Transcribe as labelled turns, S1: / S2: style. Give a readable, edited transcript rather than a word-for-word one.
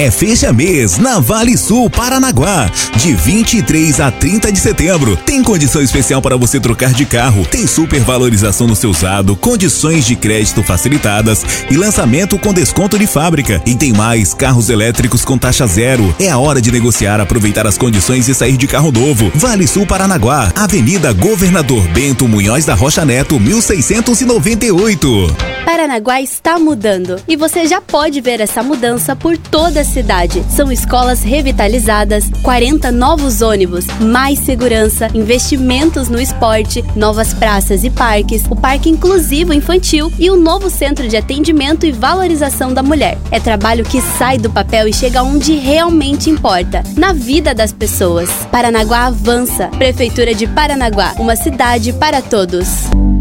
S1: É fecha mês na Vale Sul Paranaguá, de 23 a 30 de setembro. Tem condição especial para você trocar de carro, tem supervalorização no seu usado, condições de crédito facilitadas e lançamento com desconto de fábrica. E tem mais, carros elétricos com taxa zero. É a hora de negociar, aproveitar as condições e sair de carro novo. Vale Sul Paranaguá, Avenida Governador Bento Munhoz da Rocha Neto, 1698.
S2: Paranaguá está mudando e você já pode ver essa mudança por toda a cidade. São escolas revitalizadas, 40 novos ônibus, mais segurança, investimentos no esporte, novas praças e parques, o parque inclusivo infantil e um novo centro de atendimento e valorização da mulher. É trabalho que sai do papel e chega onde realmente importa, na vida das pessoas. Paranaguá avança. Prefeitura de Paranaguá, uma cidade para todos.